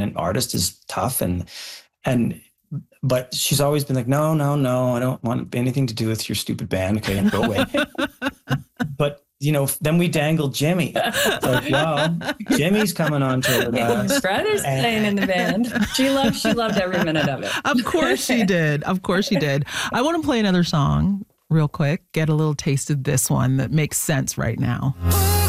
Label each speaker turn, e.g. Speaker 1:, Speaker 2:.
Speaker 1: independent artist is tough. But she's always been like, no, I don't want anything to do with your stupid band. Okay, go away. But, then we dangled Jimmy. It's like, well, Jimmy's coming on tour with us.
Speaker 2: Fred is playing in the band. She loved every minute of it.
Speaker 3: Of course she did. I want to play another song real quick. Get a little taste of this one that makes sense right now.